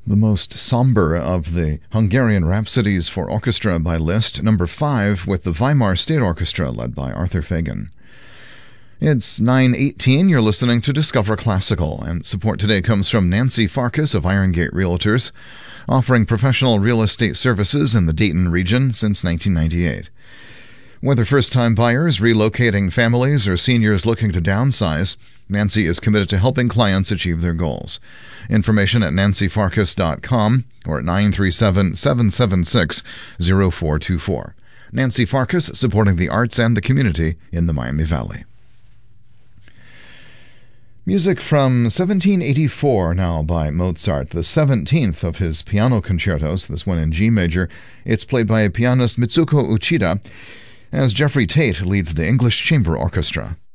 The most somber of the Hungarian Rhapsodies for Orchestra by Liszt, number 5, with the Weimar State Orchestra led by Arthur Fagan. It's 9:18. You're listening to Discover Classical, and support today comes from Nancy Farkas of Irongate Realtors, offering professional real estate services in the Dayton region since 1998. Whether first-time buyers, relocating families, or seniors looking to downsize, Nancy is committed to helping clients achieve their goals. Information at nancyfarkas.com or at 937-776-0424. Nancy Farkas, supporting the arts and the community in the Miami Valley. Music from 1784 now by Mozart, the 17th of his piano concertos, this one in G major. It's played by pianist Mitsuko Uchida, as Jeffrey Tate leads the English Chamber Orchestra.